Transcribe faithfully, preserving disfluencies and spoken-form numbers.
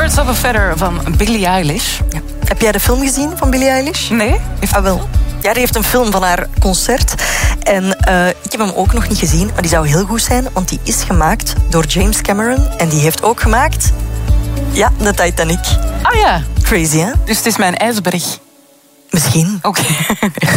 Birds of a Feather van Billie Eilish. Ja. Heb jij de film gezien van Billie Eilish? Nee? Heeft... Ah, wel. Ja, die heeft een film van haar concert. En uh, ik heb hem ook nog niet gezien, maar die zou heel goed zijn, want die is gemaakt door James Cameron. En die heeft ook gemaakt... Ja, de Titanic. Ah ja. Crazy, hè? Dus het is mijn ijsberg. Misschien. Oké. Okay.